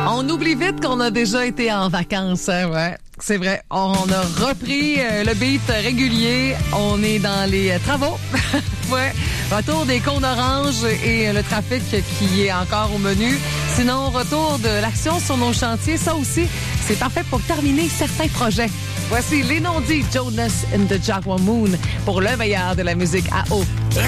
On oublie vite qu'on a déjà été en vacances, hein, ouais. C'est vrai. On a repris le beat régulier. On est dans les travaux. Ouais. Retour des cônes oranges et le trafic qui est encore au menu. Sinon, retour de l'action sur nos chantiers. Ça aussi, c'est parfait pour terminer certains projets. Voici les non-dits Jonas and the Jaguar Moon pour le meilleur de la musique à eau.